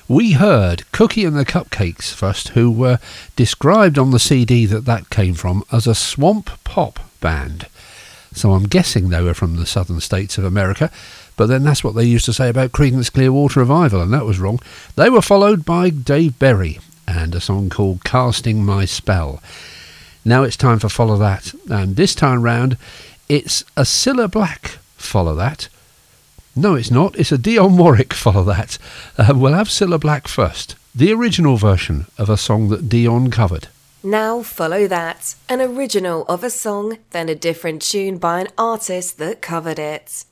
We heard Cookie and the Cupcakes first, who were described on the CD that came from as a swamp pop band. So I'm guessing they were from the southern states of America, but then that's what they used to say about Creedence Clearwater Revival, and that was wrong. They were followed by Dave Berry and a song called Casting My Spell. Now it's time for Follow That, and this time round it's a Cilla Black Follow That. No, it's not. It's a Dionne Warwick Follow That. We'll have Cilla Black first, the original version of a song that Dionne covered. Now Follow That, an original of a song, then a different tune by an artist that covered it.